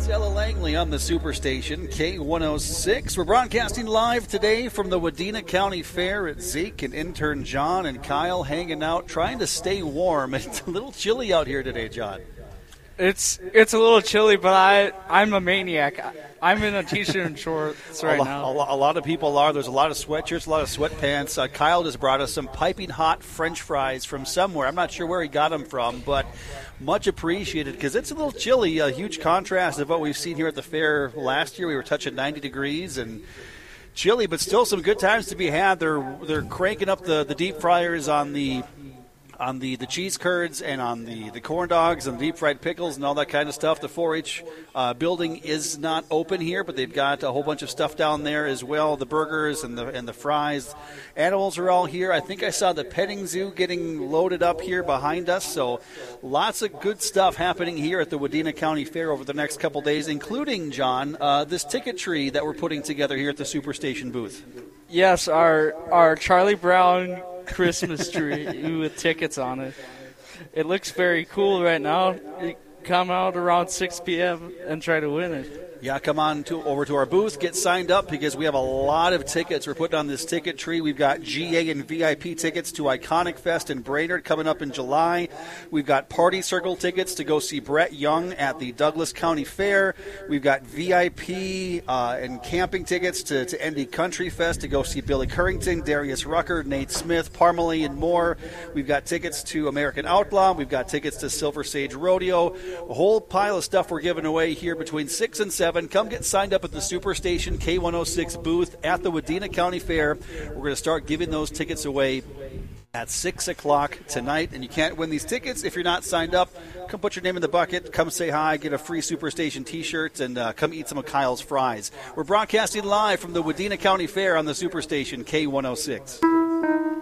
Stella Langley on the Superstation, K106. We're broadcasting live today from the Wadena County Fair at Zeke and intern John and Kyle hanging out, trying to stay warm. It's a little chilly out here today, John. It's a little chilly, but I'm a maniac. I'm in a t-shirt and shorts right now. A lot of people are. There's a lot of sweatshirts, a lot of sweatpants. Kyle just brought us some piping hot French fries from somewhere. I'm not sure where he got them from, but much appreciated because it's a little chilly. A huge contrast of what we've seen here at the fair last year. We were touching 90 degrees and chilly, but still some good times to be had. They're cranking up the deep fryers on the cheese curds and on the corn dogs and the deep fried pickles and all that kind of stuff. The 4-H building is not open here, but they've got a whole bunch of stuff down there as well. The burgers and the fries. Animals are all here. I think I saw the petting zoo getting loaded up here behind us. So lots of good stuff happening here at the Wadena County Fair over the next couple days, including, John, this ticket tree that we're putting together here at the Superstation booth. Yes, our Charlie Brown Christmas tree with tickets on it. It looks very cool right now. You come out around 6 p.m. and try to win it. Yeah, come on over to our booth, get signed up because we have a lot of tickets. We're putting on this ticket tree. We've got GA and VIP tickets to Iconic Fest in Brainerd coming up in July. We've got Party Circle tickets to go see Brett Young at the Douglas County Fair. We've got VIP and camping tickets to ND Country Fest to go see Billy Currington, Darius Rucker, Nate Smith, Parmalee, and more. We've got tickets to American Outlaw. We've got tickets to Silver Sage Rodeo. A whole pile of stuff we're giving away here between 6 and 7. Come get signed up at the Superstation K106 booth at the Wadena County Fair. We're going to start giving those tickets away at 6 o'clock tonight, and you can't win these tickets if you're not signed up. Come put your name in the bucket, come say hi, get a free Superstation t-shirt, and come eat some of Kyle's fries. We're broadcasting live from the Wadena County Fair on the Superstation K106.